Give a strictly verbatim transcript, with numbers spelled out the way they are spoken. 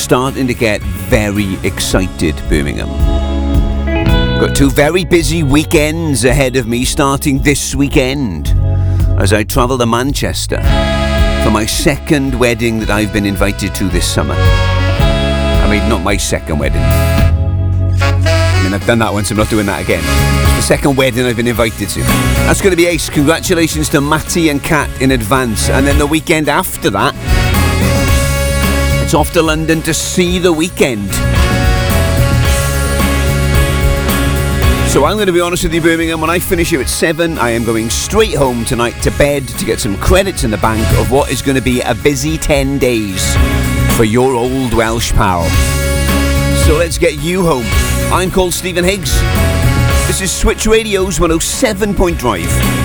starting to get very excited, Birmingham. Got two very busy weekends ahead of me, starting this weekend as I travel to Manchester for my second wedding that I've been invited to this summer. I mean, not my second wedding. I mean, I've done that once, I'm not doing that again. It's the second wedding I've been invited to. That's going to be ace. Congratulations to Matty and Kat in advance. And then the weekend after that, it's off to London to see The Weeknd. So I'm going to be honest with you, Birmingham, when I finish here at seven, I am going straight home tonight to bed to get some credits in the bank of what is going to be a busy ten days for your old Welsh pal. So let's get you home. I'm called Stephen Higgs. This is Switch Radio's one oh seven point five.